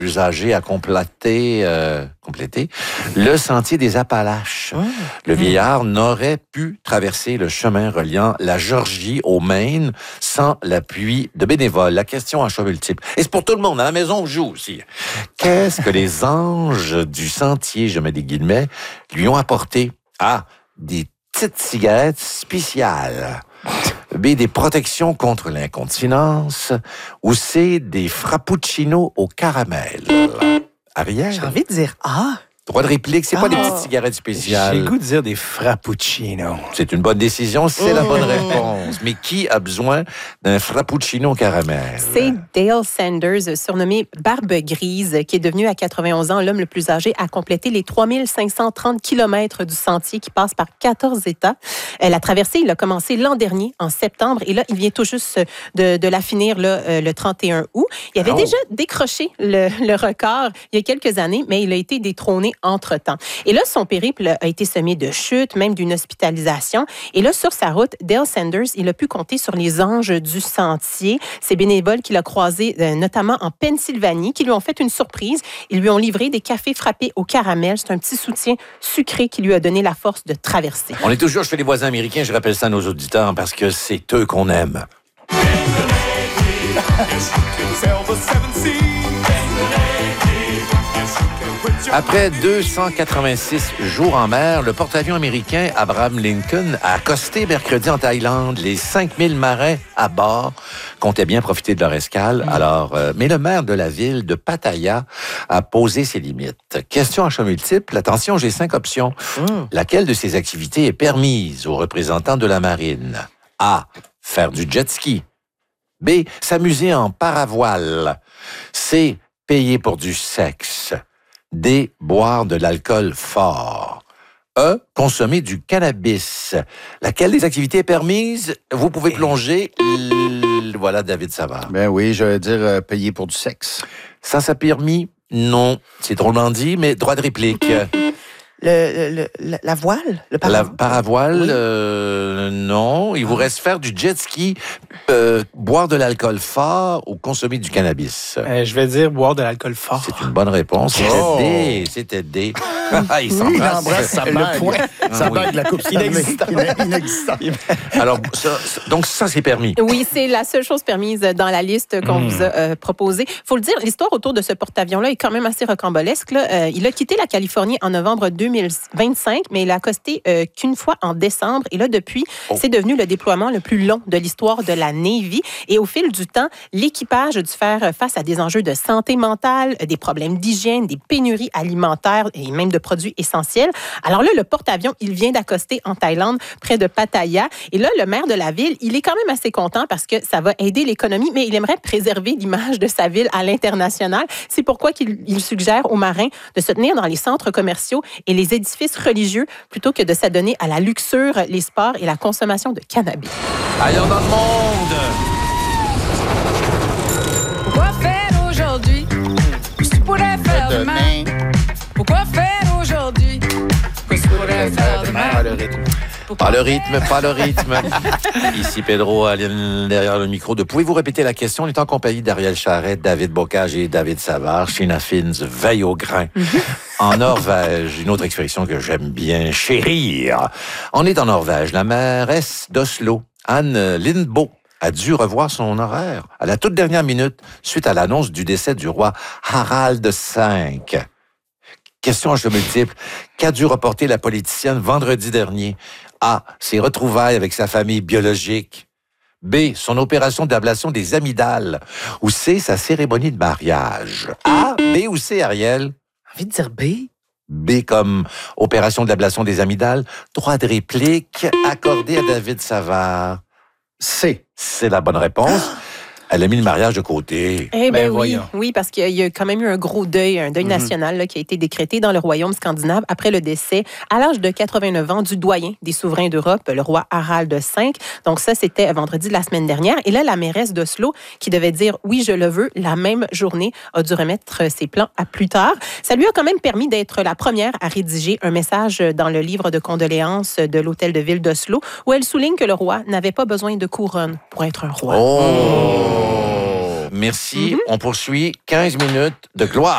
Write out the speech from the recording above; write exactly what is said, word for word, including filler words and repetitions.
plus âgés à compléter, euh, compléter le sentier des Appalaches. Oh. Le vieillard n'aurait pu traverser le chemin reliant la Georgie au Maine sans l'appui de bénévoles. La question à choix multiple. Et c'est pour tout le monde. À la maison, on joue aussi. Qu'est-ce que les anges du sentier, je mets des guillemets, lui ont apporté? A. Des petites cigarettes spéciales. B. Des protections contre l'incontinence. Ou C. Des frappuccinos au caramel. Ariel? J'ai envie de dire A. Droit de réplique, c'est Ah. pas des petites cigarettes spéciales. J'ai le goût de dire des frappuccinos. C'est une bonne décision, c'est la bonne réponse. Mais qui a besoin d'un frappuccino au caramel? C'est Dale Sanders, surnommé Barbe Grise, qui est devenu à quatre-vingt-onze ans l'homme le plus âgé à compléter les trois mille cinq cent trente kilomètres du sentier qui passe par quatorze États. La traversée, il a commencé l'an dernier, en septembre, et là, il vient tout juste de, de la finir là, le trente et un août. Il avait oh. déjà décroché le, le record il y a quelques années, mais il a été détrôné entre-temps. Et là, son périple a été semé de chutes, même d'une hospitalisation. Et là, sur sa route, Dale Sanders, il a pu compter sur les anges du sentier. Ces bénévoles qu'il a croisés, euh, notamment en Pennsylvanie, qui lui ont fait une surprise. Ils lui ont livré des cafés frappés au caramel. C'est un petit soutien sucré qui lui a donné la force de traverser. On est toujours chez les voisins américains. Je rappelle ça à nos auditeurs parce que c'est eux qu'on aime. Après deux cent quatre-vingt-six jours en mer, le porte-avions américain Abraham Lincoln a accosté mercredi en Thaïlande. Les cinq mille marins à bord comptaient bien profiter de leur escale. Mmh. Alors, euh, mais le maire de la ville de Pattaya a posé ses limites. Question à choix multiple. Attention, j'ai cinq options. Mmh. Laquelle de ces activités est permise aux représentants de la marine? A. Faire du jet ski. B. S'amuser en paravoile. C. Payer pour du sexe. D. Boire de l'alcool fort. E. Consommer du cannabis. Laquelle des activités est permise? Vous pouvez plonger. L... Voilà, David Savard. Ben oui, je vais dire euh, payer pour du sexe. Ça, ça permis? Non. C'est drôlement dit, mais droit de réplique. Le, le, le, la voile? Le paravoile? La paravoile, oui. euh, non. Il vous reste faire du jet ski, euh, boire de l'alcool fort ou consommer du cannabis. Euh, je vais dire boire de l'alcool fort. C'est une bonne réponse. C'était oh. D. C'était D. Il s'embrasse sa bague. Le point. Sa bague oui. de la coupe inexistant. Inexistant. Alors, ça, donc ça, c'est permis. Oui, c'est la seule chose permise dans la liste qu'on mmh. vous a euh, proposée. Il faut le dire, l'histoire autour de ce porte-avions-là est quand même assez rocambolesque. Là. Euh, il a quitté la Californie en novembre deux mille vingt-cinq, mais il a accosté euh, qu'une fois en décembre. Et là, depuis, oh. c'est devenu le déploiement le plus long de l'histoire de la Navy. Et au fil du temps, l'équipage a dû faire face à des enjeux de santé mentale, des problèmes d'hygiène, des pénuries alimentaires et même de produits essentiels. Alors là, le porte-avions, il vient d'accoster en Thaïlande, près de Pattaya. Et là, le maire de la ville, il est quand même assez content parce que ça va aider l'économie, mais il aimerait préserver l'image de sa ville à l'international. C'est pourquoi qu'il il suggère aux marins de se tenir dans les centres commerciaux et les édifices religieux plutôt que de s'adonner à la luxure, les sports et la consommation de cannabis. Ailleurs dans le monde! Pourquoi faire aujourd'hui? Qu'est-ce que tu pourrais faire demain? Pourquoi faire aujourd'hui? Qu'est-ce que tu pourrais faire demain? Pas le rythme. Pas le rythme, pas le rythme. Ici Pedro, derrière le micro. De pouvez-vous répéter la question? On est en compagnie d'Ariel Charrette, David Bocage et David Savard. Sheena Fins veille au grain. En Norvège, une autre expression que j'aime bien, chérir. On est en Norvège. La mairesse d'Oslo, Anne Lindboe, a dû revoir son horaire à la toute dernière minute suite à l'annonce du décès du roi Harald cinq. Question à choix multiple. Qu'a dû reporter la politicienne vendredi dernier? A. Ses retrouvailles avec sa famille biologique. B. Son opération d'ablation des amygdales. Ou C. Sa cérémonie de mariage. A, B ou C, Ariel? J'ai envie de dire B. B comme opération d'ablation des amygdales. Droit de réplique accordé à David Savard. C. C'est la bonne réponse. Ah! Elle a mis le mariage de côté. Eh bien, ben, oui, oui, parce qu'il y a quand même eu un gros deuil, un deuil mm-hmm. national là, qui a été décrété dans le royaume scandinave après le décès, à l'âge de quatre-vingt-neuf ans, du doyen des souverains d'Europe, le roi Harald cinq. Donc ça, c'était vendredi de la semaine dernière. Et là, la mairesse d'Oslo, qui devait dire « oui, je le veux », la même journée, a dû remettre ses plans à plus tard. Ça lui a quand même permis d'être la première à rédiger un message dans le livre de condoléances de l'hôtel de ville d'Oslo, où elle souligne que le roi n'avait pas besoin de couronne pour être un roi. Oh! Merci. Mm-hmm. On poursuit quinze minutes de gloire.